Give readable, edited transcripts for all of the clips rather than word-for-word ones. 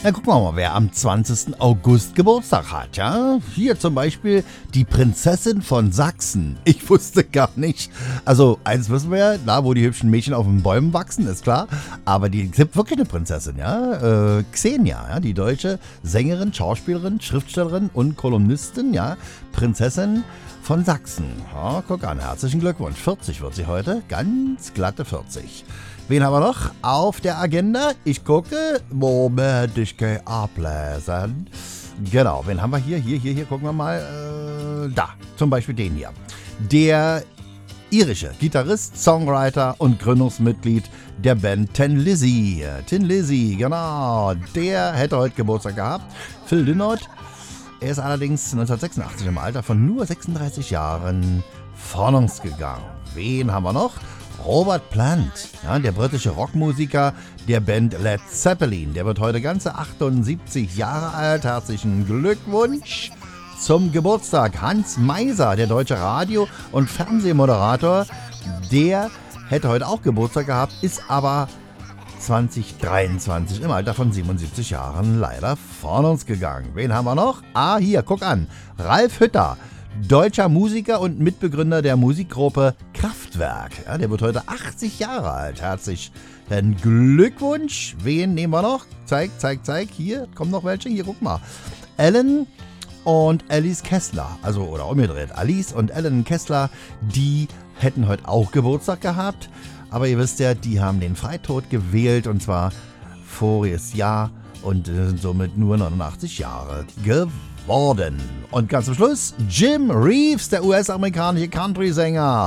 Na, gucken wir mal, wer am 20. August Geburtstag hat, ja? Hier zum Beispiel die Prinzessin von Sachsen. Ich wusste gar nicht. Also, eins wissen wir ja, da wo die hübschen Mädchen auf den Bäumen wachsen, ist klar. Aber die gibt wirklich eine Prinzessin, ja? Xenia, ja? Die deutsche Sängerin, Schauspielerin, Schriftstellerin und Kolumnistin, ja? Prinzessin von Sachsen. Ja, guck an, herzlichen Glückwunsch. 40 wird sie heute, ganz glatte 40. Wen haben wir noch auf der Agenda? Ich gucke. Moment, ich gehe ablesen. Genau, wen haben wir hier? Hier, gucken wir mal. Da, zum Beispiel den hier. Der irische Gitarrist, Songwriter und Gründungsmitglied der Band Tin Lizzy. Tin Lizzy, genau. Der hätte heute Geburtstag gehabt. Phil Lynott. Er ist allerdings 1986 im Alter von nur 36 Jahren von uns gegangen. Wen haben wir noch? Robert Plant, ja, der britische Rockmusiker der Band Led Zeppelin. Der wird heute ganze 78 Jahre alt. Herzlichen Glückwunsch zum Geburtstag. Hans Meiser, der deutsche Radio- und Fernsehmoderator, der hätte heute auch Geburtstag gehabt, ist aber 2023 im Alter von 77 Jahren leider von uns gegangen. Wen haben wir noch? Hier, guck an. Ralf Hütter. Deutscher Musiker und Mitbegründer der Musikgruppe Kraftwerk. Ja, der wird heute 80 Jahre alt. Herzlichen Glückwunsch. Wen nehmen wir noch? Zeig. Hier kommen noch welche. Hier, guck mal. Alan und Alice Kessler. Also, oder umgedreht. Alice und Alan Kessler, die hätten heute auch Geburtstag gehabt. Aber ihr wisst ja, die haben den Freitod gewählt. Und zwar voriges Jahr. Und sind somit nur 89 Jahre geworden. Und ganz zum Schluss Jim Reeves, der US-amerikanische Country-Sänger,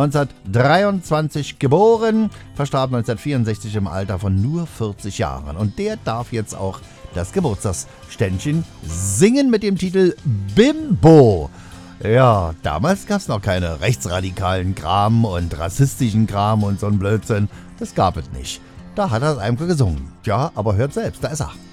1923 geboren, verstarb 1964 im Alter von nur 40 Jahren. Und der darf jetzt auch das Geburtstagsständchen singen mit dem Titel Bimbo. Ja, damals gab es noch keine rechtsradikalen Kram und rassistischen Kram und so ein Blödsinn. Das gab es nicht. Da hat er es einfach gesungen. Ja, aber hört selbst, da ist er.